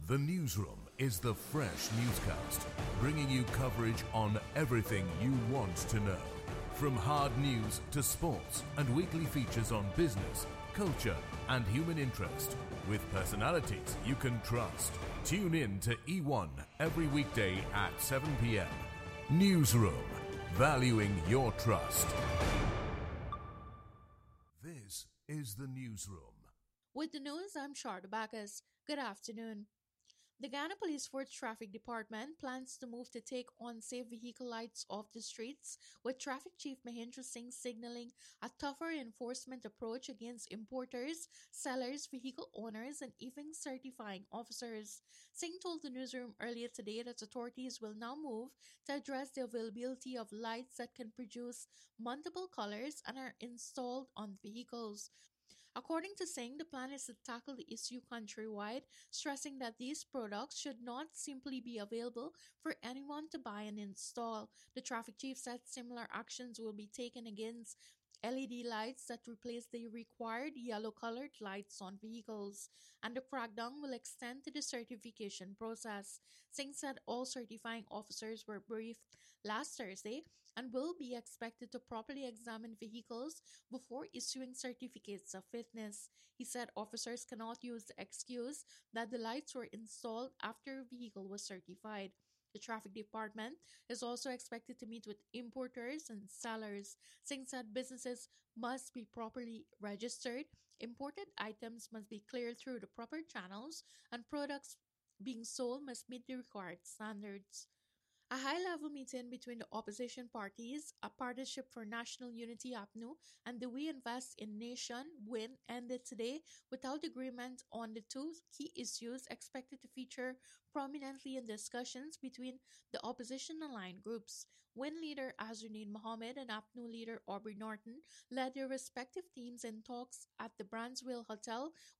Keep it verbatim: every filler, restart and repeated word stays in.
The Newsroom is the fresh newscast, bringing you coverage on everything you want to know. From hard news to sports and weekly features on business, culture and human interest, with personalities you can trust. Tune in to E one every weekday at seven p.m. Newsroom, valuing your trust. This is The Newsroom. With the news, I'm Sharda Bacchus. Good afternoon. The Ghana Police Force Traffic Department plans to move to take on safe vehicle lights off the streets, with Traffic Chief Mahendra Singh signaling a tougher enforcement approach against importers, sellers, vehicle owners, and even certifying officers. Singh told the newsroom earlier today that authorities will now move to address the availability of lights that can produce multiple colors and are installed on vehicles. According to Singh, the plan is to tackle the issue countrywide, stressing that these products should not simply be available for anyone to buy and install. The traffic chief said similar actions will be taken against L E D lights that replace the required yellow-colored lights on vehicles, and the crackdown will extend to the certification process. Singh said all certifying officers were briefed last Thursday and will be expected to properly examine vehicles before issuing certificates of fitness. He said officers cannot use the excuse that the lights were installed after a vehicle was certified. The traffic department is also expected to meet with importers and sellers. Singh said businesses must be properly registered, imported items must be cleared through the proper channels, and products being sold must meet the required standards. A high-level meeting between the opposition parties, a Partnership for National Unity A P N U, and the We Invest in Nation WIN ended today without agreement on the two key issues expected to feature prominently in discussions between the opposition-aligned groups. WIN leader Azruddin Mohammed and A P N U leader Aubrey Norton led their respective teams in talks at the Branswell Hotel